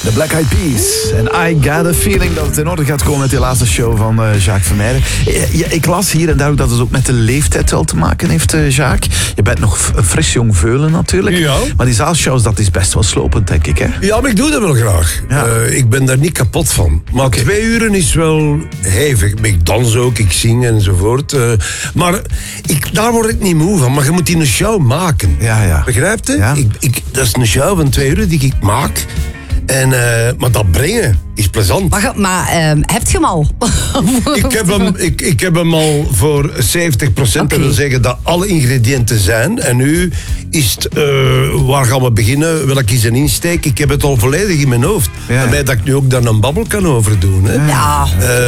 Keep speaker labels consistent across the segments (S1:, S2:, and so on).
S1: De Black Eyed Peas. En I got a feeling dat het in orde gaat komen met die laatste show van Jacques Vermeijden. Ik las hier en daar ook dat het ook met de leeftijd wel te maken heeft, Jacques. Je bent nog fris jong veulen natuurlijk.
S2: Ja.
S1: Maar die zaalshows, dat is best wel slopend, denk ik, hè?
S2: Ja, maar ik doe dat wel graag.
S1: Ja.
S2: Ik ben daar niet kapot van. Maar 2 uren is wel hevig. Ik dans ook, ik zing enzovoort. Maar daar word ik niet moe van. Maar je moet die een show maken.
S1: Ja.
S2: Begrijp je?
S1: Ja.
S2: Dat is een show van 2 uur die ik maak. Maar dat brengen is plezant.
S3: Maar heb je hem al?
S2: Ik heb hem al voor 70%. Dat wil zeggen dat alle ingrediënten zijn. En nu is het, waar gaan we beginnen? Welke is een insteek? Ik heb het al volledig in mijn hoofd.
S1: Ja.
S2: Waarbij dat ik nu ook daar een babbel kan over doen. Hè.
S3: Ja.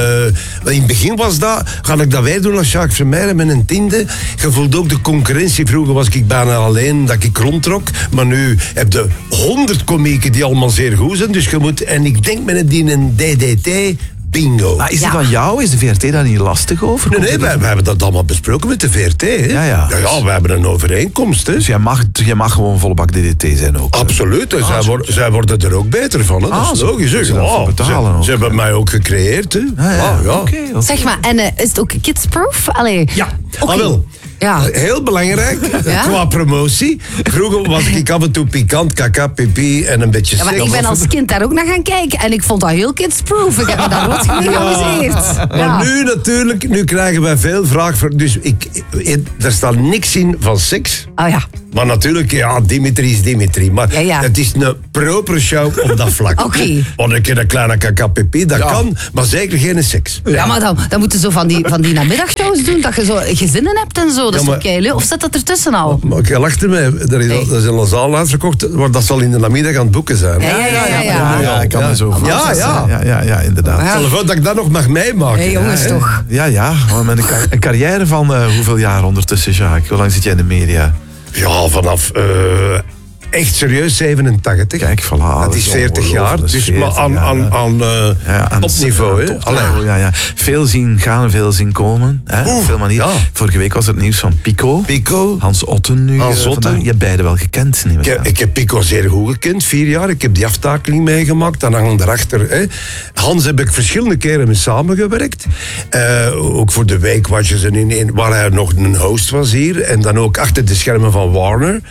S2: In het begin was dat, ga ik dat weer doen als Jacques Vermeijden met een tinde. Je voelt ook de concurrentie. Vroeger was ik bijna alleen dat ik rondtrok. Maar nu heb je 100 komieken die allemaal zeer goed zijn. Dus je moet, en ik denk met een DDT... Bingo.
S1: Maar is het van jou? Is de VRT daar niet lastig over?
S2: Nee, wij hebben dat allemaal besproken met de VRT. Hè?
S1: Ja.
S2: We hebben een overeenkomst. Hè?
S1: Dus jij mag gewoon volle bak DDT zijn ook?
S2: Absoluut. Zij worden er ook beter van. Hè? Dat is logisch. Hè? Ze hebben mij ook gecreëerd. Hè?
S1: Oké.
S3: Zeg maar, en is het ook kidsproof? Allee.
S2: Ja,
S3: Okay.
S2: wel.
S3: Ja.
S2: Heel belangrijk,
S3: Ja?
S2: qua promotie. Vroeger was ik af en toe pikant, kaka, pipi en een beetje
S3: Ja, maar
S2: seks.
S3: ik ben als kind daar ook naar gaan kijken en ik vond dat heel kidsproof. Ik heb me daar nooit mee geamuseerd.
S2: Maar nu natuurlijk, nu krijgen wij veel vraag voor. Dus er staat niks in van seks.
S3: Oh ja.
S2: Maar natuurlijk, ja, Dimitri is Dimitri. Maar
S3: Ja.
S2: het is een proper show op dat vlak.
S3: Oké.
S2: Want een keer een kleine kakapipi, dat kan, maar zeker geen seks.
S3: Ja, maar dan moeten ze van die namiddagshows doen, dat je zo gezinnen hebt en zo. Dat is
S2: maar-
S3: toch keileuk? Of zit dat ertussen al?
S2: Maar je lacht ermee. Er is een zaal uitverkocht, maar dat zal in de namiddag aan het boeken zijn.
S3: Ja.
S1: Ik kan me zo voorstellen. Ja, inderdaad.
S3: Ja.
S2: Stel je voor dat ik dat nog mag meemaken.
S3: Hé, jongens, toch.
S1: Ja. Maar met een carrière van hoeveel jaar ondertussen, Jacques? Hoe lang zit jij in de media?
S2: Ja, vanaf echt serieus 87.
S1: Kijk, voilà.
S2: Dat is 40 jaar.
S1: ongelooflijk,
S2: Dus
S1: 40
S2: maar aan topniveau. Hè?
S1: Topniveau, ja. Veel zien gaan en veel zien komen. Hè? Op veel manieren.
S2: ja.
S1: Vorige week was het nieuws van Pico.
S2: Pico.
S1: Hans Otten nu.
S2: Hans Otten.
S1: vandaag. Je hebt beide wel gekend. Neem ik aan.
S2: Ik heb Pico zeer goed gekend, 4 jaar. Ik heb die aftakeling meegemaakt. Dan hangt erachter. Hè. Hans heb ik verschillende keren mee samengewerkt. Ook voor de Weekwatches waar hij nog een host was hier. En dan ook achter de schermen van Warner.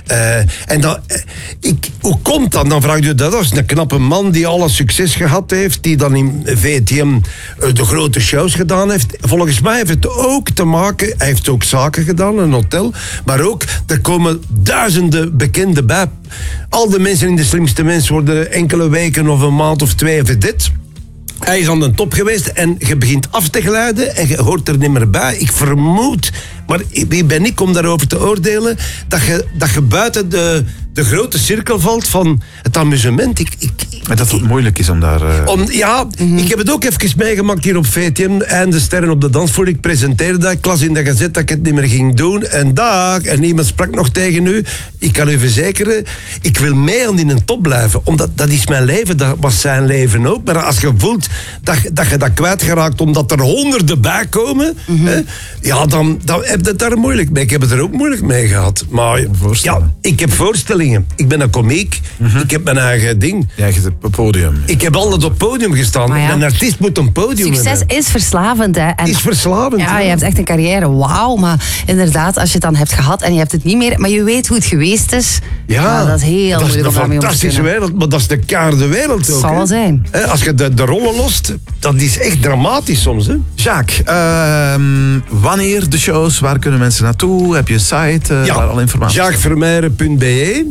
S2: Hoe komt dat? Dan vraag je dat is een knappe man die alle succes gehad heeft, die dan in VTM de grote shows gedaan heeft. Volgens mij heeft het ook te maken, hij heeft ook zaken gedaan, een hotel, maar ook, er komen duizenden bekenden bij. Al de mensen in De Slimste Mens worden enkele weken of een maand of 2 dit. Hij is aan de top geweest en je begint af te glijden en je hoort er niet meer bij. Ik vermoed, maar wie ben ik om daarover te oordelen, dat je buiten de grote cirkel valt van het amusement.
S1: Maar dat het moeilijk is om daar...
S2: Ik heb het ook even meegemaakt hier op VTM, Einde Sterren op de dansvloer. Ik presenteerde dat, ik las in de gazette dat ik het niet meer ging doen. En niemand sprak nog tegen u. Ik kan u verzekeren, ik wil mee aan in een top blijven. Omdat dat is mijn leven, dat was zijn leven ook. Maar als je voelt dat je dat kwijtgeraakt omdat er honderden bij komen, hè, ja, dan heb je het daar moeilijk mee. Ik heb het er ook moeilijk mee gehad. Maar ja, ik heb voorstellingen. Ik ben een komiek. Ik heb mijn eigen ding.
S1: Ja, je hebt het podium.
S2: Ik heb altijd op podium gestaan.
S3: Maar ja.
S2: Een artiest moet een podium
S3: Succes
S2: hebben.
S3: is verslavend, hè. En
S2: Is verslavend.
S3: ja,
S2: hè.
S3: je hebt echt een carrière, wauw. Maar inderdaad, als je het dan hebt gehad en je hebt het niet meer, maar je weet hoe het geweest is, dat is heel
S2: dat is
S3: moeilijk
S2: een
S3: om daarmee om te
S2: fantastische
S3: kunnen.
S2: wereld, maar dat is de keiharde wereld ook.
S3: Zal
S2: hè.
S3: wel zijn.
S2: Hè, als je de rollen lost, dat is echt dramatisch soms. Hè.
S1: Jacques, wanneer de shows? Waar kunnen mensen naartoe? Heb je een site waar alle informatie...
S2: JacquesVermeijeren.be.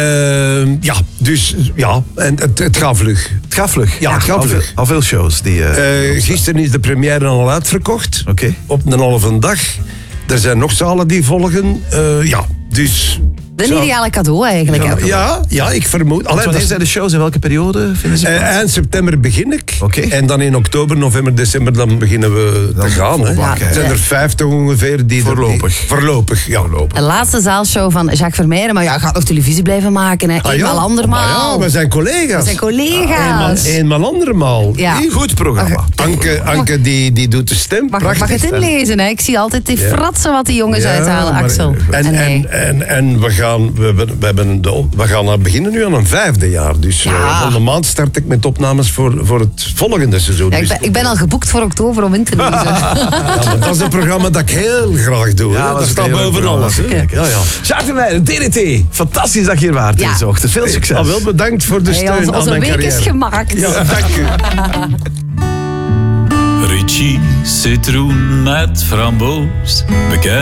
S2: En het gaat vlug.
S1: Het gaat vlug.
S2: Ja, het gaat vlug.
S1: Al veel shows die...
S2: Gisteren is de première al uitverkocht.
S1: Oké.
S2: Op een halve dag. Er zijn nog zalen die volgen. Dus...
S3: Een ideale cadeau eigenlijk. hè.
S2: Ja, ik vermoed. Alleen,
S1: Wanneer zijn de shows? In welke periode vinden ze plaats?
S2: eind september begin ik.
S1: Oké.
S2: En dan in oktober, november, december, dan beginnen we te gaan. Hè.
S1: volbak, hè.
S2: Er zijn er 50 ongeveer die...
S1: Voorlopig.
S2: Voorlopig, ja.
S3: Een laatste zaalshow van Jacques Vermeijeren, maar ja, gaat nog televisie blijven maken. Hè. Eenmaal andermaal.
S2: Ja, we zijn collega's.
S3: We zijn collega's.
S2: Eenmaal andermaal.
S3: Ja.
S1: Goed programma.
S2: Anke die doet de stem.
S3: Mag
S2: Prachtig.
S3: het inlezen? Hè? Ik zie altijd die fratsen wat die jongens uithalen,
S2: maar-
S3: Axel.
S2: En
S3: hij.
S2: we gaan we gaan aan beginnen nu aan een 5e jaar. Dus volgende maand start ik met opnames voor het volgende seizoen.
S3: Ja,
S2: Dus
S3: ik ben al geboekt voor oktober om in te lezen.
S2: ja, maar dat is een programma dat ik heel graag doe.
S1: Ja,
S2: dat staat boven alles. Hè.
S1: Kijk,
S2: Ja, ja.
S1: Jacques Vermeijden, DDT. Fantastisch dat je hier waart
S3: Ja.
S1: deze ochtend. Veel succes.
S2: Ah, wel bedankt voor de steun aan
S3: Onze
S2: mijn
S3: week
S2: carrière.
S3: is gemaakt.
S2: Ja, dank u.
S4: Ritchie, citroen met framboos. Bekend